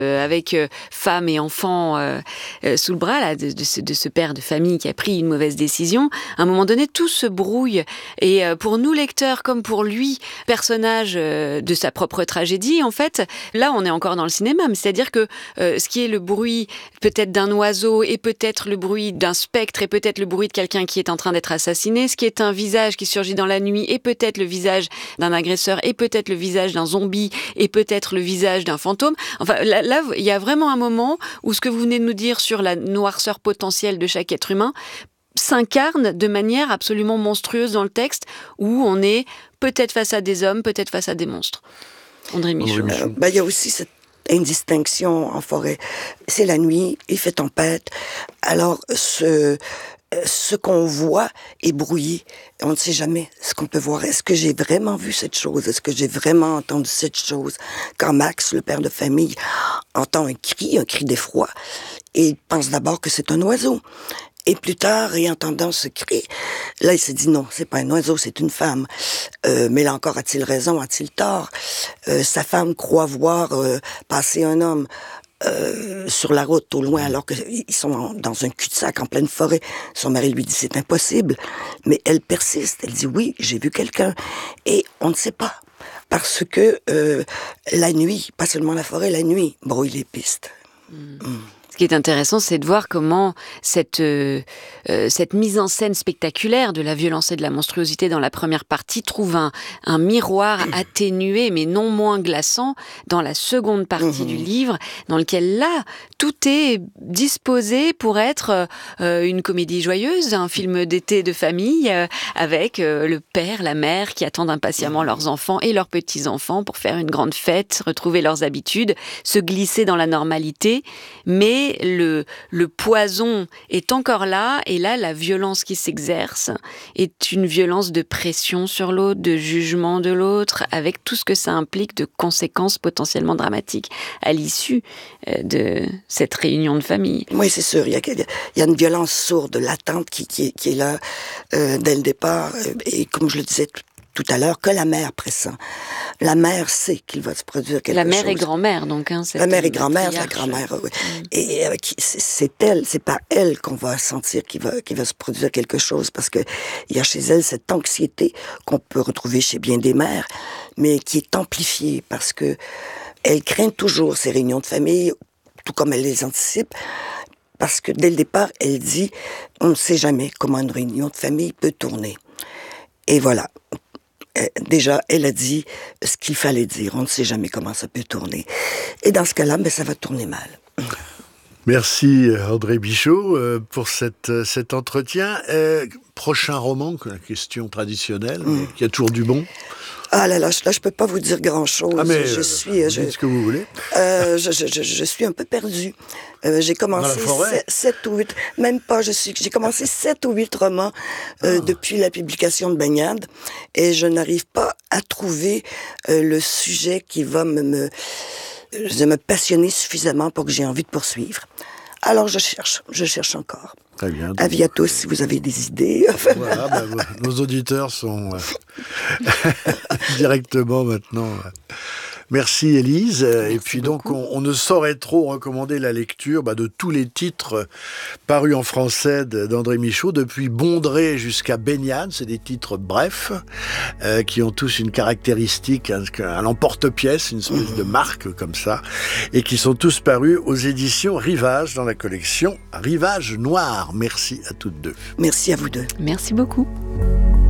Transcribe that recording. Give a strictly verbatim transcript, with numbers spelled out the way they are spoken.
euh, avec euh, femme et enfant euh, euh, sous le bras là, de, de, ce, de ce père de famille qui a pris une mauvaise décision. À un moment donné, tout se brouille. Et euh, pour nous, lecteurs, comme pour lui, personnage euh, de sa propre tragédie, en fait, là, on est encore dans le cinéma. Mais c'est-à-dire que euh, ce qui est le bruit peut-être d'un oiseau et peut-être le bruit d'un spectre et peut-être le bruit de quelqu'un qui est en train d'être assassiné, ce qui est un visage qui surgit dans la nuit et peut-être le visage d'un agresseur et peut-être le visage d'un zombie et peut-être le visage d'un fantôme. Enfin, là, là, il y a vraiment un moment où ce que vous venez de nous dire sur la noirceur potentielle de chaque être humain s'incarne de manière absolument monstrueuse dans le texte, où on est peut-être face à des hommes, peut-être face à des monstres. André Michaud. Euh, ben, il y a aussi cette indistinction en forêt. C'est la nuit, il fait tempête. Alors, ce, ce qu'on voit est brouillé. On ne sait jamais ce qu'on peut voir. Est-ce que j'ai vraiment vu cette chose? Est-ce que j'ai vraiment entendu cette chose? Quand Max, le père de famille, entend un cri, un cri d'effroi, et il pense d'abord que c'est un oiseau. Et plus tard, réentendant ce cri, là, il s'est dit non, c'est pas un oiseau, c'est une femme. Euh, mais là encore, a-t-il raison, a-t-il tort? Euh, sa femme croit voir euh, passer un homme euh, sur la route au loin, alors qu'ils sont en, dans un cul-de-sac en pleine forêt. Son mari lui dit c'est impossible. Mais elle persiste, elle dit oui, j'ai vu quelqu'un. Et on ne sait pas. Parce que euh, la nuit, pas seulement la forêt, la nuit brouille les pistes. Mmh. Mmh. Ce qui est intéressant, c'est de voir comment cette, euh, euh, cette mise en scène spectaculaire de la violence et de la monstruosité dans la première partie trouve un, un miroir atténué, mais non moins glaçant, dans la seconde partie mmh. du livre, dans lequel, là, tout est disposé pour être euh, une comédie joyeuse, un film d'été de famille, euh, avec euh, le père, la mère qui attendent impatiemment leurs enfants et leurs petits-enfants pour faire une grande fête, retrouver leurs habitudes, se glisser dans la normalité, mais Le, le poison est encore là, et là, la violence qui s'exerce est une violence de pression sur l'autre, de jugement de l'autre, avec tout ce que ça implique de conséquences potentiellement dramatiques à l'issue de cette réunion de famille. Oui, c'est sûr. Il y a, il y a une violence sourde, latente, qui, qui, qui est là euh, dès le départ. Et comme je le disais tout tout à l'heure, que la mère pressent. La mère sait qu'il va se produire quelque chose. La mère chose. Et grand-mère, donc. Hein, la mère et grand-mère, la grand-mère, oui. Mm. Et euh, c'est elle, c'est pas elle qu'on va sentir qu'il va, qu'il va se produire quelque chose, parce que il y a chez elle cette anxiété qu'on peut retrouver chez bien des mères, mais qui est amplifiée, parce que elle craint toujours ces réunions de famille, tout comme elle les anticipe, parce que dès le départ, elle dit, on ne sait jamais comment une réunion de famille peut tourner. Et voilà. Déjà, elle a dit ce qu'il fallait dire. On ne sait jamais comment ça peut tourner. Et dans ce cas-là, ben, ça va tourner mal. Merci André Michaud pour cette, cet entretien. Euh, prochain roman, la question traditionnelle, mm. il y a toujours du bon. Ah là là, là je peux pas vous dire grand-chose. Ah mais, je euh, suis, vous je, dites ce que vous voulez. Euh, je, je, je, je suis un peu perdue. Euh, j'ai commencé sept ou huit, même pas. Je suis, j'ai commencé sept ou huit romans euh, ah. depuis la publication de Baignade, et je n'arrive pas à trouver euh, le sujet qui va me, me, je me passionner suffisamment pour que j'ai envie de poursuivre. Alors je cherche, je cherche encore. Très bien. Avis à tous si vous avez des idées. Voilà, ben, nos auditeurs sont euh, directement maintenant. Euh. Merci Élise. Merci et puis donc on, on ne saurait trop recommander la lecture bah, de tous les titres parus en français d'André Michaud, depuis Bondrée jusqu'à Baignade. C'est des titres brefs euh, qui ont tous une caractéristique, un, un emporte-pièce, une espèce de marque comme ça, et qui sont tous parus aux éditions Rivage dans la collection Rivage Noir. Merci à toutes deux. Merci à vous deux. Merci beaucoup.